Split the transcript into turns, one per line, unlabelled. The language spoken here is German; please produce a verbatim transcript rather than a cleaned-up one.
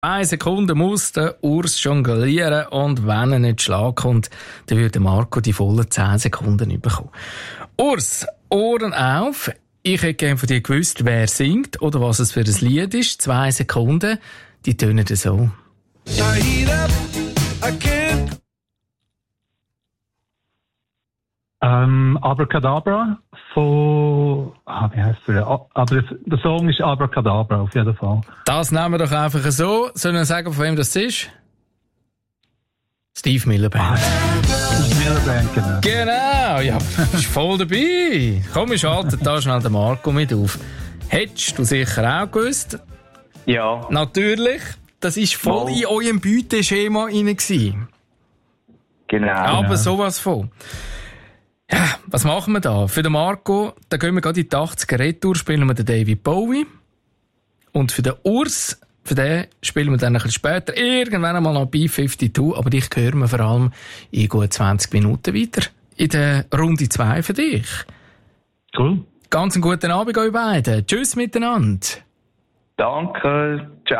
Eine Sekunde muss der Urs jonglieren und wenn er nicht Schlag kommt, dann würde Marco die vollen zehn Sekunden bekommen. Urs, Ohren auf. Ich hätte gerne von dir gewusst, wer singt oder was es für ein Lied ist. Zwei Sekunden, die tönen so.
Ähm, Abracadabra von, ah, wie heisst der? Aber der Song ist Abracadabra auf jeden Fall.
Das nehmen wir doch einfach so. Sollen wir sagen, von wem das ist? Steve Miliband.
Steve Miliband, genau.
Genau, ja, bist voll dabei. Komm, wir schalten da schnell den Marco mit auf. Hättest du sicher auch gewusst?
Ja.
Natürlich. Das war voll oh. in eurem Beuteschema rein.
Genau.
Aber
ja.
sowas von. Ja, was machen wir da? Für den Marco, da gehen wir gerade in die achtziger Retour, spielen wir den David Bowie. Und für den Urs, für den spielen wir dann ein bisschen später, irgendwann einmal noch B zweiundfünfzig, aber dich hören wir vor allem in gut zwanzig Minuten weiter. In der Runde zwei für dich.
Cool.
Ganz einen guten Abend euch beiden. Tschüss miteinander.
Danke. Ciao.